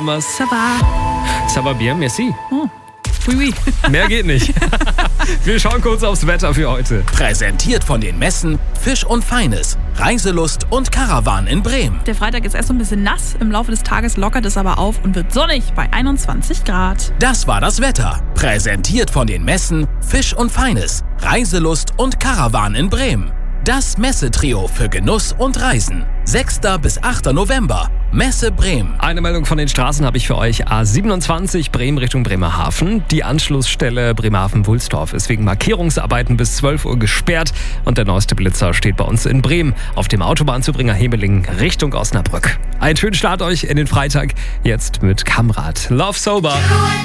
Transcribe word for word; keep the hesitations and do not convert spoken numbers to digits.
Thomas. Ça va. Ça va bien, merci. Oh. Oui, oui. Mehr geht nicht. Wir schauen kurz aufs Wetter für heute. Präsentiert von den Messen Fisch und Feines, Reiselust und Caravan in Bremen. Der Freitag ist erst so ein bisschen nass. Im Laufe des Tages lockert es aber auf und wird sonnig bei einundzwanzig Grad. Das war das Wetter. Präsentiert von den Messen Fisch und Feines, Reiselust und Caravan in Bremen. Das Messetrio für Genuss und Reisen. sechster bis achter November. Messe Bremen. Eine Meldung von den Straßen habe ich für euch. A siebenundzwanzig Bremen Richtung Bremerhaven. Die Anschlussstelle Bremerhaven-Wulstorf ist wegen Markierungsarbeiten bis zwölf Uhr gesperrt. Und der neueste Blitzer steht bei uns in Bremen auf dem Autobahnzubringer Hemeling Richtung Osnabrück. Einen schönen Start euch in den Freitag. Jetzt mit Kamrad. Love Sober.